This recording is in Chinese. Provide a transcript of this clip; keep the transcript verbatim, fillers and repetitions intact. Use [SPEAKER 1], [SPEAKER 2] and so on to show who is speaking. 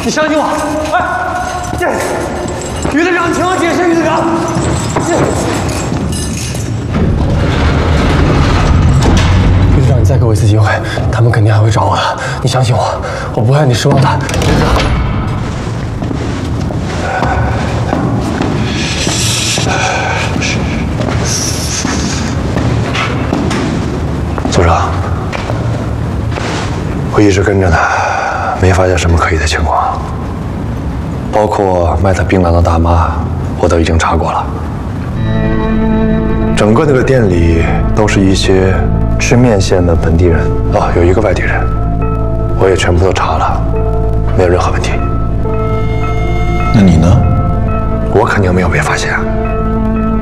[SPEAKER 1] 你相信我。哎，这于队长，请我解释，于队长。于队长，你再给我一次机会，他们肯定还会找我的，你相信我，我不会让你失望的。于队长。
[SPEAKER 2] 组长，我一直跟着他，没发现什么可疑的情况，包括卖他槟榔的大妈，我都已经查过了。整个那个店里都是一些吃面线的本地人，哦，有一个外地人，我也全部都查了，没有任何问题。
[SPEAKER 3] 那你呢？
[SPEAKER 2] 我肯定没有被发现。